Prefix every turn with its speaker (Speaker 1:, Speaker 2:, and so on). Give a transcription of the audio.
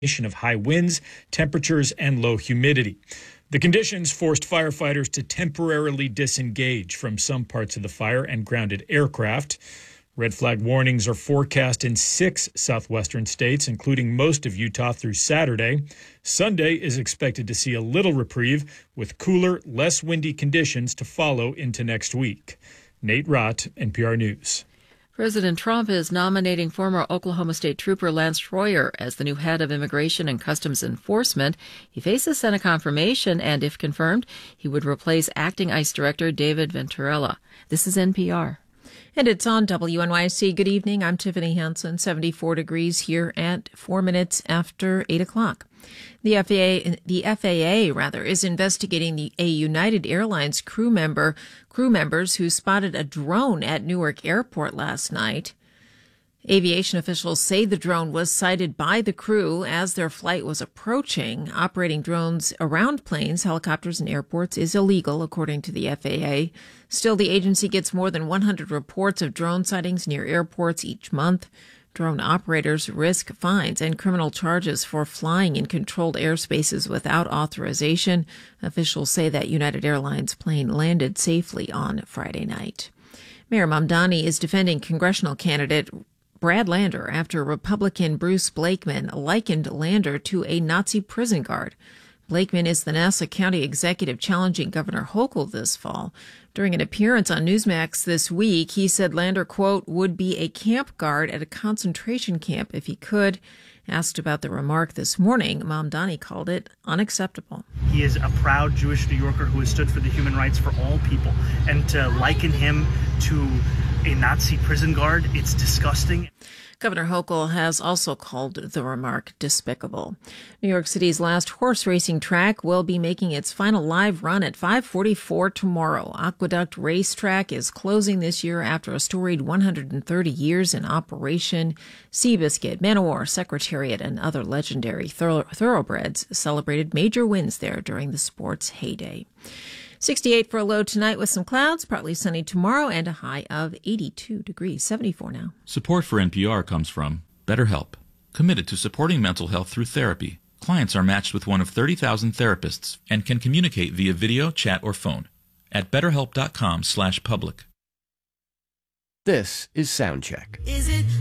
Speaker 1: of high winds, temperatures, and low humidity. The conditions forced firefighters to temporarily disengage from some parts of the fire and grounded aircraft. Red flag warnings are forecast in 6 southwestern states, including most of Utah through Saturday. Sunday is expected to see a little reprieve, with cooler, less windy conditions to follow into next week. Nate Rott, NPR News.
Speaker 2: President Trump is nominating former Oklahoma State Trooper Lance Troyer as the new head of Immigration and Customs Enforcement. He faces Senate confirmation, and if confirmed, he would replace acting ICE Director David Venturella. This is NPR.
Speaker 3: And it's on WNYC. Good evening. I'm Tiffany Hansen. 74 degrees here at 4 minutes after 8 o'clock. The FAA is investigating a United Airlines crew members who spotted a drone at Newark Airport last night. Aviation officials say the drone was sighted by the crew as their flight was approaching. Operating drones around planes, helicopters, and airports is illegal, according to the FAA. Still, the agency gets more than 100 reports of drone sightings near airports each month. Drone operators risk fines and criminal charges for flying in controlled airspaces without authorization. Officials say that United Airlines plane landed safely on Friday night. Mayor Mamdani is defending congressional candidate Brad Lander after Republican Bruce Blakeman likened Lander to a Nazi prison guard. Blakeman is the Nassau County executive challenging Governor Hochul this fall. During an appearance on Newsmax this week, he said Lander, quote, would be a camp guard at a concentration camp if he could. Asked about the remark this morning, Mamdani called it unacceptable.
Speaker 4: He is a proud Jewish New Yorker who has stood for the human rights for all people. And to liken him to a Nazi prison guard, it's disgusting.
Speaker 3: Governor Hochul has also called the remark despicable. New York City's last horse racing track will be making its final live run at 5:44 tomorrow. Aqueduct Racetrack is closing this year after a storied 130 years in operation. Seabiscuit, Manowar, Secretariat, and other legendary thoroughbreds celebrated major wins there during the sport's heyday. 68 for a low tonight with some clouds, partly sunny tomorrow, and a high of 82 degrees, 74 now.
Speaker 5: Support for NPR comes from BetterHelp, committed to supporting mental health through therapy. Clients are matched with one of 30,000 therapists and can communicate via video, chat, or phone at betterhelp.com/public.
Speaker 6: This is Soundcheck.
Speaker 7: Is it